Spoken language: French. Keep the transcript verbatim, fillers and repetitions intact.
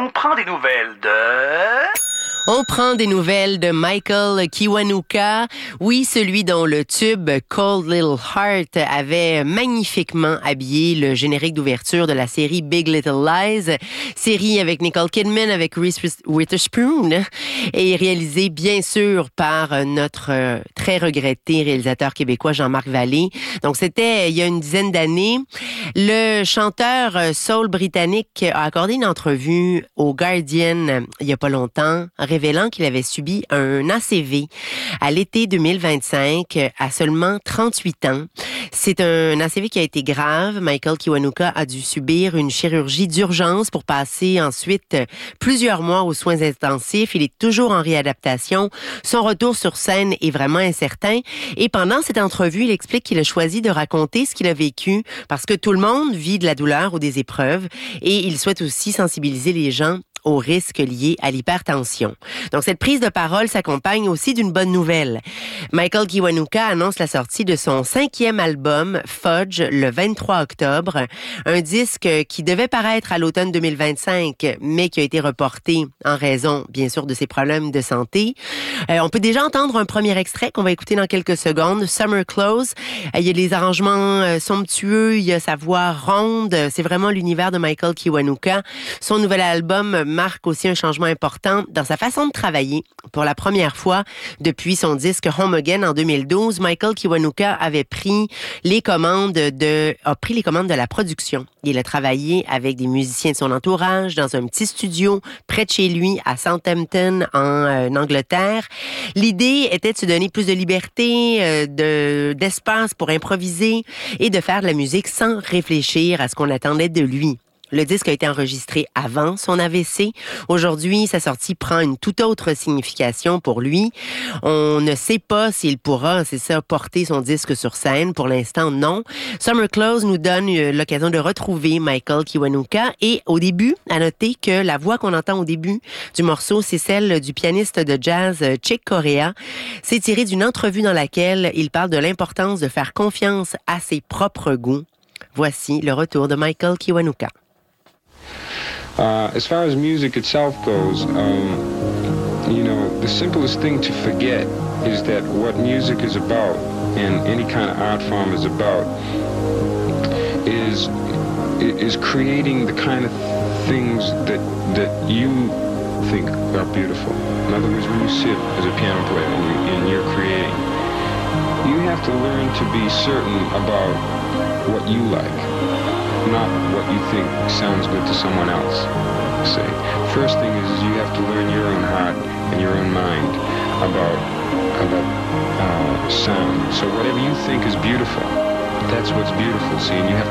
On prend des nouvelles de... On prend des nouvelles de Michael Kiwanuka, oui, celui dont le tube Cold Little Heart avait magnifiquement habillé le générique d'ouverture de la série Big Little Lies, série avec Nicole Kidman, avec Reese Witherspoon, et réalisée bien sûr par notre très regretté réalisateur québécois Jean-Marc Vallée. Donc c'était il y a une dizaine d'années. Le chanteur soul britannique a accordé une entrevue au Guardian il y a pas longtemps, révélant qu'il avait subi un A C V à l'été deux mille vingt-cinq à seulement trente-huit ans. C'est un A C V qui a été grave. Michael Kiwanuka a dû subir une chirurgie d'urgence pour passer ensuite plusieurs mois aux soins intensifs. Il est toujours en réadaptation. Son retour sur scène est vraiment incertain. Et pendant cette entrevue, il explique qu'il a choisi de raconter ce qu'il a vécu parce que tout le monde vit de la douleur ou des épreuves et il souhaite aussi sensibiliser les gens aux risques liés à l'hypertension. Donc, cette prise de parole s'accompagne aussi d'une bonne nouvelle. Michael Kiwanuka annonce la sortie de son cinquième album, Fudge, le vingt-trois octobre. Un disque qui devait paraître à l'automne deux mille vingt-cinq, mais qui a été reporté en raison, bien sûr, de ses problèmes de santé. Euh, on peut déjà entendre un premier extrait qu'on va écouter dans quelques secondes, Summer Clothes. Euh, il y a les arrangements euh, somptueux, il y a sa voix ronde. C'est vraiment l'univers de Michael Kiwanuka. Son nouvel album marque aussi un changement important dans sa façon de travailler. Pour la première fois depuis son disque Home Again en deux mille douze, Michael Kiwanuka avait pris les commandes de, a pris les commandes de la production. Il a travaillé avec des musiciens de son entourage dans un petit studio près de chez lui à Southampton en, euh, en Angleterre. L'idée était de se donner plus de liberté, euh, de, d'espace pour improviser et de faire de la musique sans réfléchir à ce qu'on attendait de lui. Le disque a été enregistré avant son A V C. Aujourd'hui, sa sortie prend une toute autre signification pour lui. On ne sait pas s'il pourra, c'est ça, porter son disque sur scène. Pour l'instant, non. Summer Clothes nous donne l'occasion de retrouver Michael Kiwanuka. Et au début, à noter que la voix qu'on entend au début du morceau, c'est celle du pianiste de jazz Chick Corea. C'est tiré d'une entrevue dans laquelle il parle de l'importance de faire confiance à ses propres goûts. Voici le retour de Michael Kiwanuka. Uh, as far as music itself goes, um, you know, the simplest thing to forget is that what music is about, and any kind of art form is about, is is creating the kind of things that that you think are beautiful. In other words, when you sit as a piano player and, you, and you're creating, you have to learn to be certain about what you like, not what you think sounds good to someone else. See, first thing is, is you have to learn your own heart and your own mind about about uh, sound. So whatever you think is beautiful, that's what's beautiful. See, and you have to